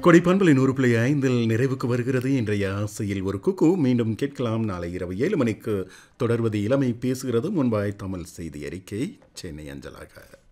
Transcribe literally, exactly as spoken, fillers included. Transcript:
கொடைப்பண்பலை நூறு புள்ளி ஐந்தில் நிறைவுக்கு வருகிறது இன்றைய ஆசையில் ஒரு குக்கு. மீண்டும் கேட்கலாம் நாளை இரவு ஏழு மணிக்கு. தொடர்வது இளமை பேசுகிறது. முன்பாய் தமிழ் செய்தி அறிக்கை சென்னை அஞ்சலாக.